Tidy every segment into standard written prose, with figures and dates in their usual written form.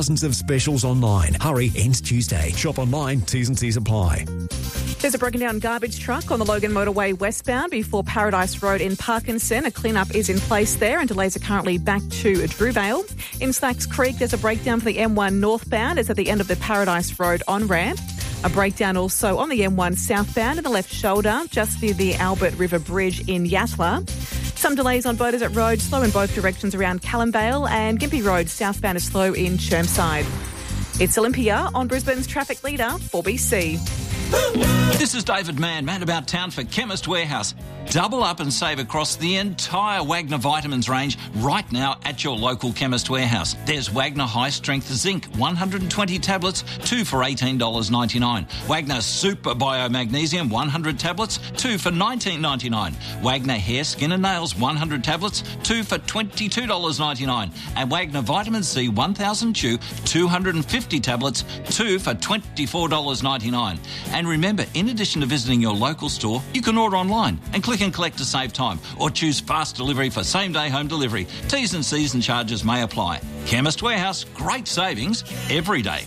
thousands of specials online. Hurry, ends Tuesday. Shop online, T's and C's apply. There's a broken down garbage truck on the Logan Motorway westbound before Paradise Road in Parkinson. A clean-up is in place there and delays are currently back to Drewvale. In Slacks Creek, there's a breakdown for the M1 northbound. It's at the end of the Paradise Road on-ramp. A breakdown also on the M1 southbound in the left shoulder, just near the Albert River Bridge in Yatala. Some delays on Beaudesert Road, slow in both directions around Callumvale, and Gympie Road southbound is slow in Chermside. It's Olympia on Brisbane's traffic leader, 4BC. This is David Mann about town for Chemist Warehouse. Double up and save across the entire Wagner Vitamins range right now at your local Chemist Warehouse. There's Wagner High Strength Zinc, 120 tablets, 2 for $18.99. Wagner Super Biomagnesium, 100 tablets, 2 for $19.99. Wagner Hair, Skin and Nails, 100 tablets, 2 for $22.99. And Wagner Vitamin C, 1000 chew, 250 tablets, 2 for $24.99. And remember, in addition to visiting your local store, you can order online and click and collect to save time, or choose fast delivery for same-day home delivery. T's and C's and charges may apply. Chemist Warehouse, great savings every day.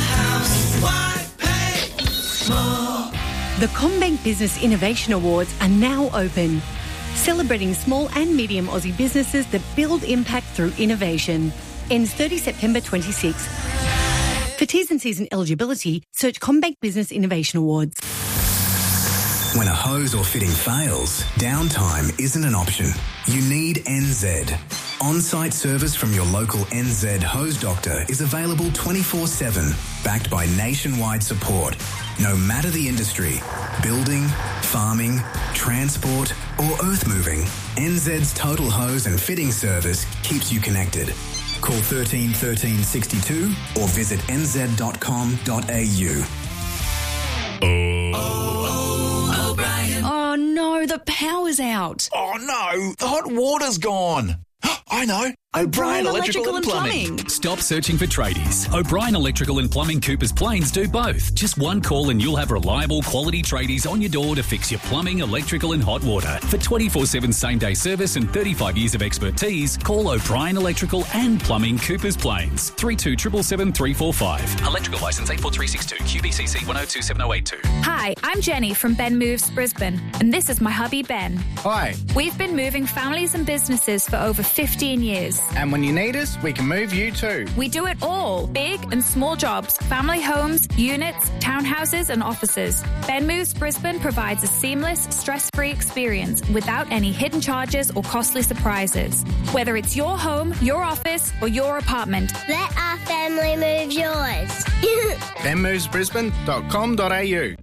The CommBank Business Innovation Awards are now open, celebrating small and medium Aussie businesses that build impact through innovation. Ends 30 September 26. For T's and C's and eligibility, search CommBank Business Innovation Awards. When a hose or fitting fails, downtime isn't an option. You need NZ. On-site service from your local NZ hose doctor is available 24/7, backed by nationwide support. No matter the industry, building, farming, transport or earth moving, NZ's total hose and fitting service keeps you connected. Call 13 13 62 or visit nz.com.au. Oh no, the power's out. Oh no, the hot water's gone. I know. O'Brien Electrical and Plumbing. Stop searching for tradies. O'Brien Electrical and Plumbing Coopers Plains do both. Just one call and you'll have reliable quality tradies on your door to fix your plumbing, electrical and hot water. For 24/7 same-day service and 35 years of expertise, call O'Brien Electrical and Plumbing Coopers Plains. 3277 345. Electrical licence 84362 QBCC 102782. Hi, I'm Jenny from Ben Moves Brisbane, and this is my hubby Ben. Hi. We've been moving families and businesses for over 15 years. And when you need us, we can move you too. We do it all. Big and small jobs, family homes, units, townhouses and offices. Ben Moves Brisbane provides a seamless, stress-free experience without any hidden charges or costly surprises. Whether it's your home, your office or your apartment. Let our family move yours. benmovesbrisbane.com.au.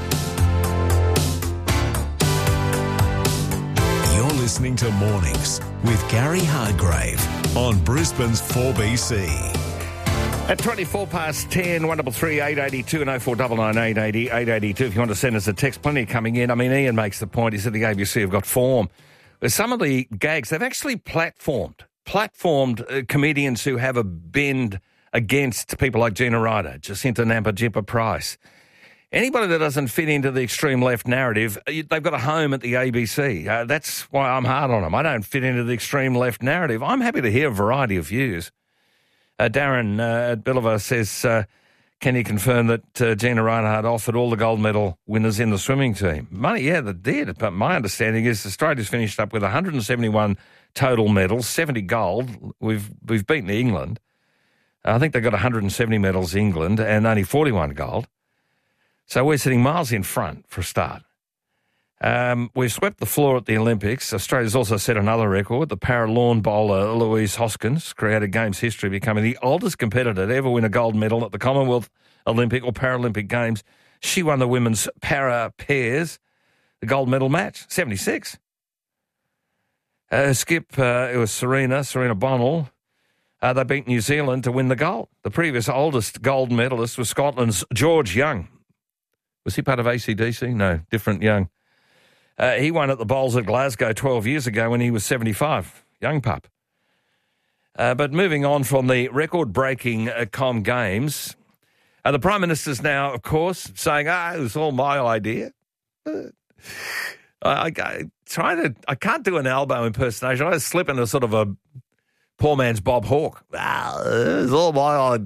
You're listening to Mornings with Gary Hargrave on Brisbane's 4BC. At 24 past 10, 1338 882 and 0499 880 882. If you want to send us a text, plenty coming in. I mean, Ian makes the point. He said the ABC have got form. With some of the gags, they've actually platformed comedians who have a bend against people like Gina Ryder, Jacinta Nampijinpa Price. Anybody that doesn't fit into the extreme left narrative, they've got a home at the ABC. That's why I'm hard on them. I don't fit into the extreme left narrative. I'm happy to hear a variety of views. Darren at Billava says, can you confirm that Gina Reinhardt offered all the gold medal winners in the swimming team? Money, yeah, they did. But my understanding is Australia's finished up with 171 total medals, 70 gold. We've beaten England. I think they got 170 medals, England, and only 41 gold. So we're sitting miles in front for a start. We've swept the floor at the Olympics. Australia's also set another record. The para-lawn bowler Louise Hoskins created Games history, becoming the oldest competitor to ever win a gold medal at the Commonwealth, Olympic or Paralympic Games. She won the women's para pairs, the gold medal match, 76. Skip, it was Serena Bonnell. They beat New Zealand to win the gold. The previous oldest gold medalist was Scotland's George Young. Was he part of AC/DC? No, different Young. He won at the Bowls at Glasgow 12 years ago when he was 75. Young pup. But moving on from the record-breaking Com Games, the Prime Minister's now, of course, saying, it was all my idea. I can't do an elbow impersonation. I slip into sort of a poor man's Bob Hawke. It was all my idea.